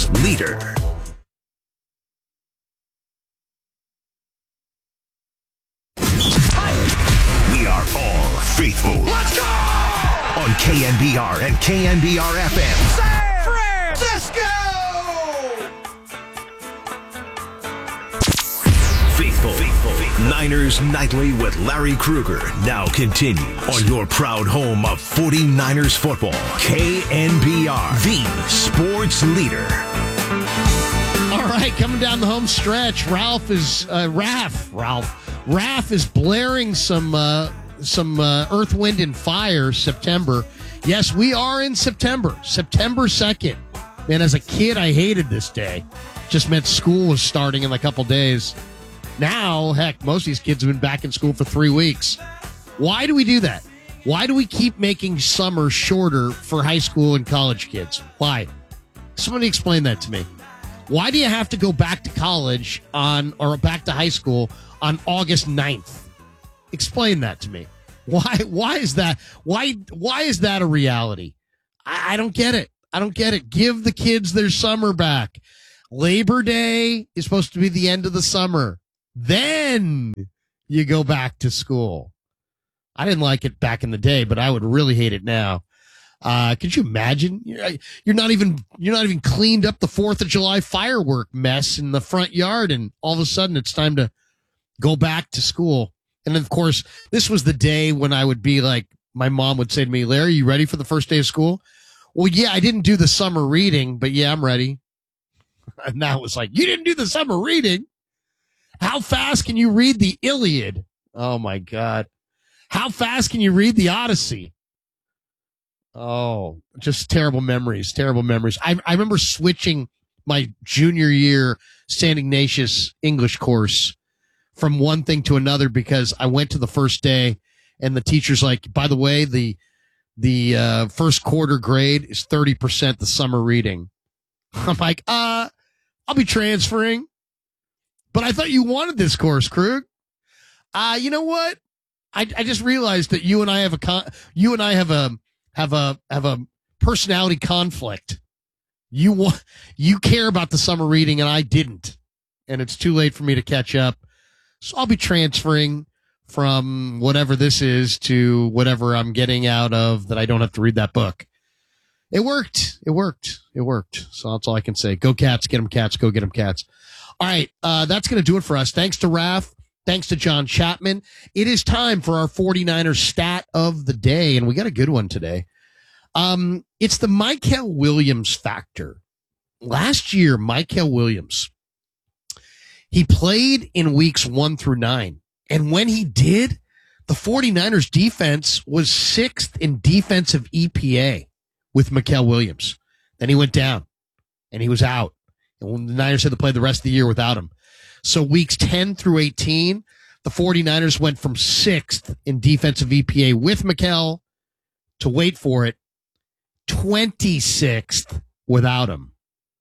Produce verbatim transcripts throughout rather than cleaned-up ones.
sports leader. We are all faithful. Let's go! On K N B R and K N B R F M. San Francisco! Faithful, faithful, faithful. Niners Nightly with Larry Krueger now continues on your proud home of forty-niners football. K N B R, the sports leader. All right, coming down the home stretch, Ralph is, uh, Raph, Ralph, Raph is blaring some, uh, some uh, Earth, Wind, and Fire September. Yes, we are in September, September second. Man, as a kid, I hated this day. Just meant school was starting in a couple days. Now, heck, most of these kids have been back in school for three weeks. Why do we do that? Why do we keep making summer shorter for high school and college kids? Why? Somebody explain that to me. Why do you have to go back to college on, or back to high school on August ninth? Explain that to me. Why, why is that? Why, why is that a reality? I, I don't get it. I don't get it. Give the kids their summer back. Labor Day is supposed to be the end of the summer. Then you go back to school. I didn't like it back in the day, but I would really hate it now. Uh, could you imagine? You're not even, you're not even cleaned up the fourth of July firework mess in the front yard, and all of a sudden it's time to go back to school. And of course, this was the day when I would be like, my mom would say to me, Larry, you ready for the first day of school? Well, yeah, I didn't do the summer reading, but yeah, I'm ready. And now it's like, you didn't do the summer reading? How fast can you read the Iliad? Oh, my God. How fast can you read the Odyssey? Oh, just terrible memories, terrible memories. I, I remember switching my junior year Saint Ignatius English course from one thing to another because I went to the first day and the teacher's like, by the way, the the uh, first quarter grade is thirty percent the summer reading. I'm like, uh, I'll be transferring. But I thought you wanted this course, Krug. Uh, you know what? I, I just realized that you and I have a con- you and I have a have a have a personality conflict. You want you care about the summer reading and I didn't, and it's too late for me to catch up. So I'll be transferring from whatever this is to whatever I'm getting out of that I don't have to read that book. It worked. It worked. It worked. So that's all I can say. Go Cats. Get them Cats. Go get them Cats. All right. Uh, that's going to do it for us. Thanks to Raph. Thanks to John Chapman. It is time for our forty-niners stat of the day, and we got a good one today. Um, it's the Mykel Williams factor. Last year, Mykel Williams, he played in weeks one through nine, and when he did, the forty-niners defense was sixth in defensive E P A with Mykel Williams. Then he went down, and he was out. And the Niners had to play the rest of the year without him. So weeks ten through eighteen, the forty-niners went from sixth in defensive E P A with Mykel to, wait for it, twenty-sixth without him.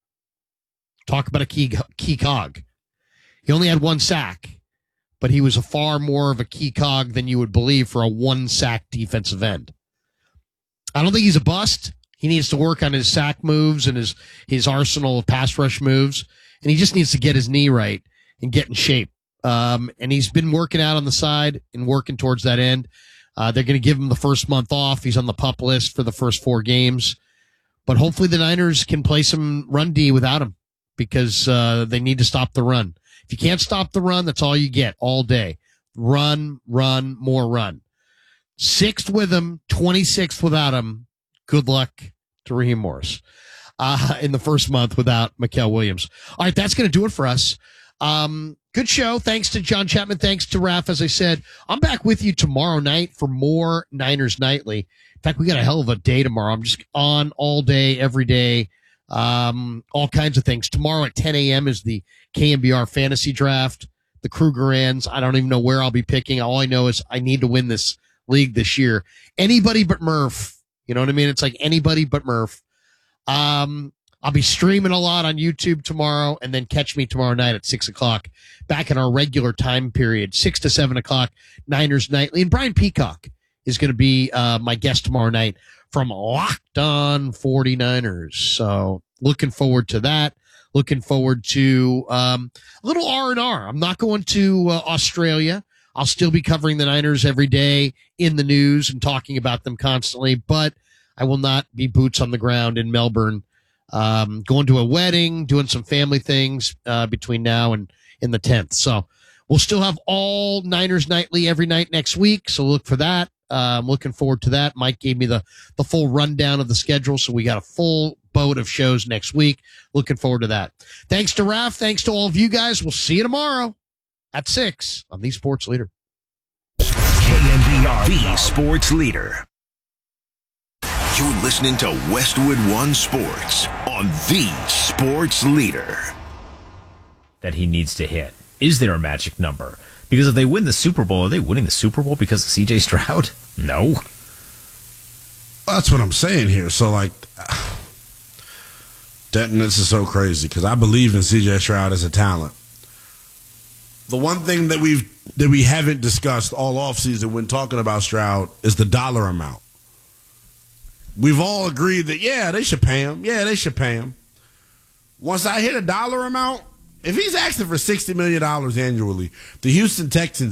Talk about a key, key cog. He only had one sack, but he was a far more of a key cog than you would believe for a one-sack defensive end. I don't think he's a bust. He needs to work on his sack moves and his, his arsenal of pass rush moves, and he just needs to get his knee right and get in shape. Um, and he's been working out on the side and working towards that end. Uh, they're going to give him the first month off. He's on the PUP list for the first four games. But hopefully the Niners can play some run D without him because uh, they need to stop the run. If you can't stop the run, that's all you get all day. Run, run, more run. Sixth with him, twenty-sixth without him. Good luck to Raheem Morris uh, in the first month without Mykel Williams. All right, that's going to do it for us. Um, good show. Thanks to John Chapman. Thanks to Raph. As I said, I'm back with you tomorrow night for more Niners Nightly. In fact, we got a hell of a day tomorrow. I'm just on all day, every day, um, all kinds of things. Tomorrow at ten a.m. is the K N B R Fantasy Draft. The Kruger ends. I don't even know where I'll be picking. All I know is I need to win this league this year. Anybody but Murph. You know what I mean? It's like anybody but Murph. Um, I'll be streaming a lot on YouTube tomorrow, and then catch me tomorrow night at six o'clock, back in our regular time period, six to seven o'clock, Niners Nightly. And Brian Peacock is going to be uh, my guest tomorrow night from Locked On forty-niners. So looking forward to that. Looking forward to um, a little R and R. I'm not going to uh, Australia. I'll still be covering the Niners every day in the news and talking about them constantly, but I will not be boots on the ground in Melbourne. Um, going to a wedding, doing some family things uh, between now and in the tenth. So we'll still have all Niners Nightly every night next week, so look for that. Uh, I'm looking forward to that. Mike gave me the, the full rundown of the schedule, so we got a full boat of shows next week. Looking forward to that. Thanks to Raph. Thanks to all of you guys. We'll see you tomorrow at six on The Sports Leader. K N B R, The Sports Leader. You're listening to Westwood One Sports on The Sports Leader. That he needs to hit. Is there a magic number? Because if they win the Super Bowl, are they winning the Super Bowl because of C J Stroud? No. That's what I'm saying here. So, like, Denton, this is so crazy because I believe in C J Stroud as a talent. The one thing that we've that we haven't discussed all offseason when talking about Stroud is the dollar amount. We've all agreed that, yeah, they should pay him. Yeah, they should pay him. Once I hit a dollar amount, if he's asking for sixty million dollars annually, the Houston Texans